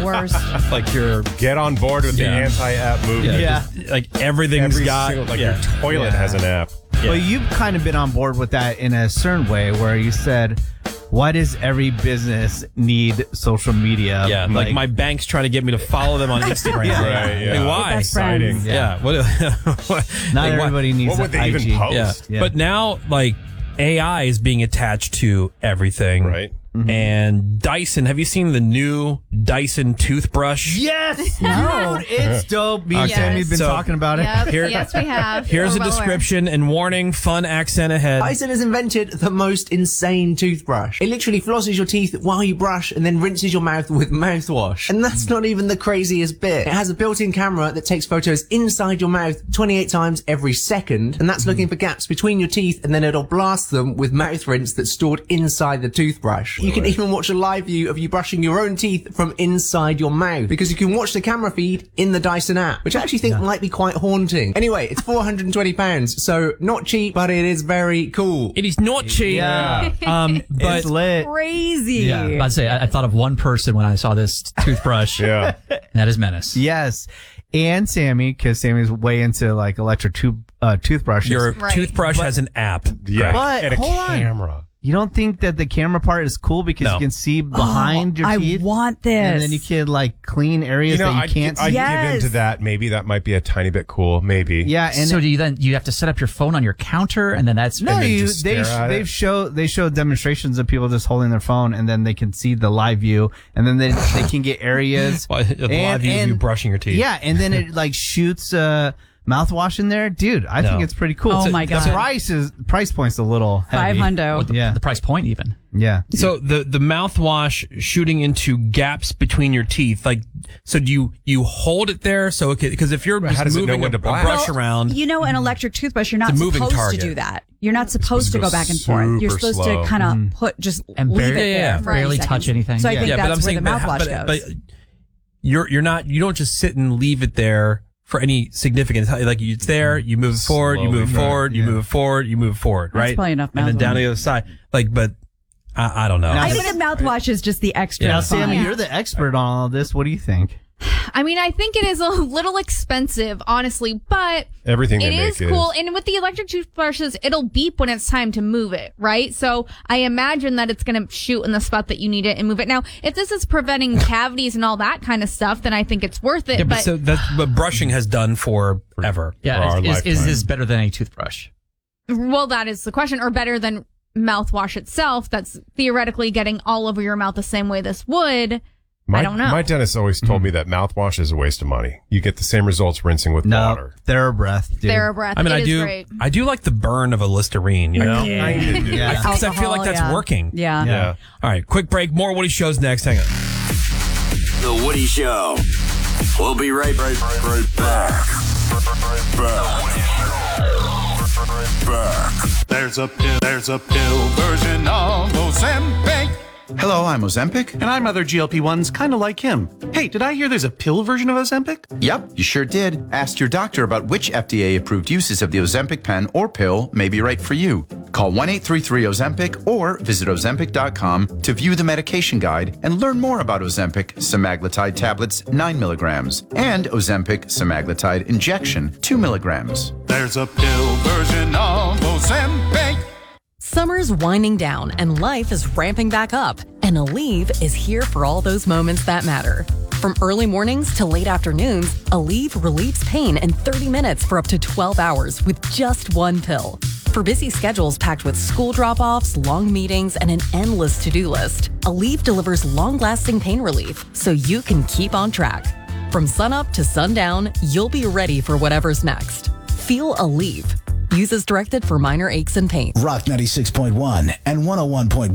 worst. Like you're Get on board with the anti-app movement. just, like everything's got Your toilet has an app. Well, you've kind of been on board with that in a certain way where you said, why does every business need social media? Yeah, like my bank's trying to get me to follow them on Instagram. Right, yeah. Like, why? Exciting. Yeah. What, Not everybody needs What would they IG. even post? Yeah. But now, like, AI is being attached to everything. Right. And Dyson, have you seen the new Dyson toothbrush? Yes! No. Dude, it's dope. Me and Yes. Sammy've been So- talking about it. Yep. Here- Yes, we have. Here's a We're well aware. description and warning, fun accent ahead. Dyson has invented the most insane toothbrush. It literally flosses your teeth while you brush and then rinses your mouth with mouthwash. And that's not even the craziest bit. It has a built-in camera that takes photos inside your mouth 28 times every second, and that's looking for gaps between your teeth, and then it'll blast them with mouth rinse that's stored inside the toothbrush. You can even watch a live view of you brushing your own teeth from inside your mouth, because you can watch the camera feed in the Dyson app, which I actually think might be quite haunting. Anyway, it's £420, so not cheap, but it is very cool. It is not cheap. Yeah. But It's lit. Crazy. Yeah, I'd say I thought of one person when I saw this toothbrush. Yeah. And that is Menace. Yes. And Sammy, because Sammy's way into like electric toothbrushes. your Right. toothbrush has an app. Yeah. But and a hold on. camera. You don't think that the camera part is cool because No. you can see behind your I teeth? want this. And then you can like clean areas that you can't I'd see. give into that. Maybe that might be a tiny bit cool. Maybe. Yeah, and So do you have to set up your phone on your counter and then that's no, and then you just they stare at it? they show demonstrations of people just holding their phone, and then they can see the live view, and then they can get areas. The live view of you brushing your teeth. Yeah, and then it like shoots mouthwash in there, dude. I think it's pretty cool. Oh my The God. price point's a little heavy. $500. Yeah, the price point even. yeah. So the mouthwash shooting into gaps between your teeth, like, so do you hold it there? So, because if you're How just does it know moving when a to blast? brush around, You know, an electric toothbrush, you're not It's a moving supposed target. to do that. You're not supposed to go back and forth. You're super supposed slow. to kind of put, just And leave barely- it there yeah, for barely 80 touch seconds. anything. So I think but that's I'm where saying, the mouthwash goes. but you don't just sit and leave it there for any significance. Like it's there, you move forward, you move Slowly, forward, you yeah. move forward, you move forward, That's right? probably enough And then mouthwash. down the other side. Like, but I don't know. I think the mouthwash is just the extra. Yeah. Now, fun. Sammy, you're the expert on all of this. What do you think? I mean, I think it is a little expensive, honestly, but Everything it they is make cool. And with the electric toothbrushes, it'll beep when it's time to move it, right? So I imagine that it's going to shoot in the spot that you need it and move it. Now, if this is preventing cavities and all that kind of stuff, then I think it's worth it. Yeah, but but so that's what brushing has done forever. Yeah, For our is lifetime. this better than a toothbrush? well, that is the question. Or better than mouthwash itself, that's theoretically getting all over your mouth the same way this would. I don't know. My dentist always told me that mouthwash is a waste of money. You get the same results rinsing with No, water. TheraBreath, dude. TheraBreath. I mean, It is great. I do like the burn of a Listerine, you know? Yeah. Because I feel like Alcohol, that's yeah. working. Yeah. Yeah. All right, quick break. More Woody Shows next. Hang on. The Woody Show. We'll be right back. There's a pill version of Ozempic. Hello, I'm Ozempic. And I'm other GLP-1s kind of like him. Hey, did I hear there's a pill version of Ozempic? Yep, you sure did. Ask your doctor about which FDA-approved uses of the Ozempic pen or pill may be right for you. Call 1-833-OZEMPIC or visit Ozempic.com to view the medication guide and learn more about Ozempic semaglutide tablets 9 milligrams and Ozempic semaglutide injection 2 milligrams. There's a pill version of Ozempic. Summer's winding down and life is ramping back up. And Aleve is here for all those moments that matter. From early mornings to late afternoons, Aleve relieves pain in 30 minutes for up to 12 hours with just one pill. For busy schedules packed with school drop-offs, long meetings, and an endless to-do list, Aleve delivers long-lasting pain relief so you can keep on track. From sunup to sundown, you'll be ready for whatever's next. Feel Aleve. Use as directed for minor aches and pains. Rock 96.1 and 101.1